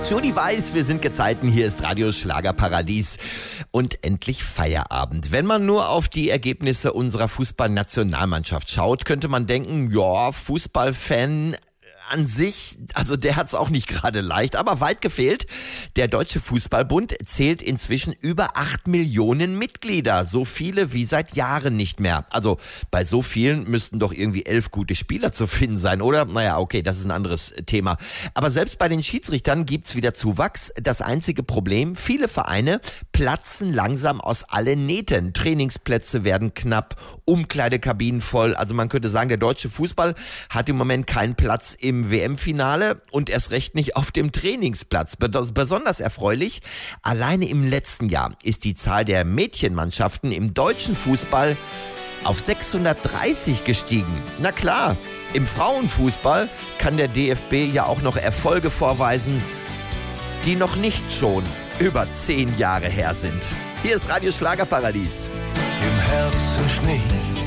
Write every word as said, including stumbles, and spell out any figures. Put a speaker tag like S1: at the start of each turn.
S1: Joni Weiß, wir sind Gezeiten, hier ist Radio Schlagerparadies und endlich Feierabend. Wenn man nur auf die Ergebnisse unserer Fußballnationalmannschaft schaut, könnte man denken, ja, Fußballfan an sich, also der hat's auch nicht gerade leicht, aber weit gefehlt. Der Deutsche Fußballbund zählt inzwischen über acht Millionen Mitglieder, so viele wie seit Jahren nicht mehr. Also bei so vielen müssten doch irgendwie elf gute Spieler zu finden sein, oder? Naja, okay, das ist ein anderes Thema. Aber selbst bei den Schiedsrichtern gibt's wieder Zuwachs. Das einzige Problem, viele Vereine platzen langsam aus allen Nähten. Trainingsplätze werden knapp, Umkleidekabinen voll. Also man könnte sagen, der deutsche Fußball hat im Moment keinen Platz im W M-Finale und erst recht nicht auf dem Trainingsplatz. Besonders erfreulich, alleine im letzten Jahr ist die Zahl der Mädchenmannschaften im deutschen Fußball auf sechshundertdreißig gestiegen. Na klar, im Frauenfußball kann der D F B ja auch noch Erfolge vorweisen, die noch nicht schon über zehn Jahre her sind. Hier ist Radio Schlagerparadies.
S2: Im Herzen Schnee,